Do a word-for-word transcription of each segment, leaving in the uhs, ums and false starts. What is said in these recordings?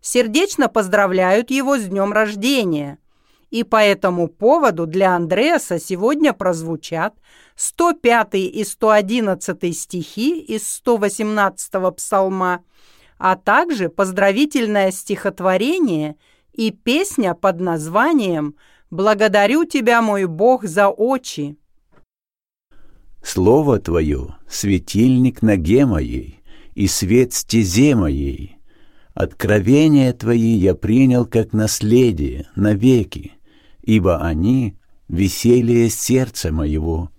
сердечно поздравляют его с днем рождения. И по этому поводу для Андреаса сегодня прозвучат сто пятый и сто одиннадцатый стихи из сто восемнадцатого псалма, а также поздравительное стихотворение и песня под названием «Благодарю тебя, мой Бог, за очи». Слово Твое — светильник ноге моей и свет стезе моей. Откровения Твои я принял как наследие навеки, ибо они — веселье сердца моего.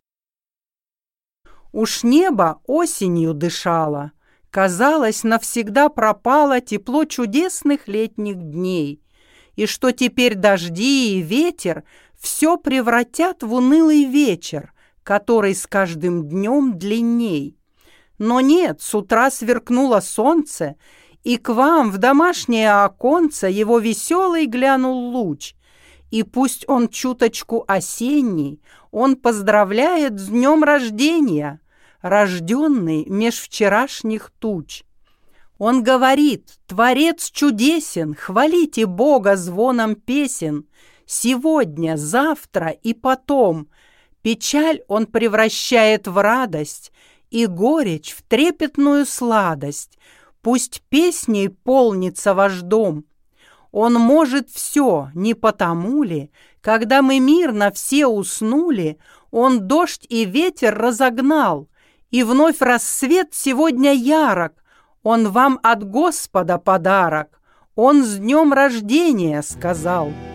Уж небо осенью дышало, казалось, навсегда пропало тепло чудесных летних дней, и что теперь дожди и ветер все превратят в унылый вечер, который с каждым днем длинней. Но нет, с утра сверкнуло солнце, и к вам в домашнее оконце его веселый глянул луч, и пусть он чуточку осенний, он поздравляет с днем рождения, рожденный меж вчерашних туч. Он говорит: «Творец чудесен, хвалите Бога звоном песен, сегодня, завтра и потом». Печаль он превращает в радость и горечь в трепетную сладость. Пусть песней полнится ваш дом. Он может все, не потому ли, когда мы мирно все уснули, он дождь и ветер разогнал, и вновь рассвет сегодня ярок. Он вам от Господа подарок, он с днем рождения сказал.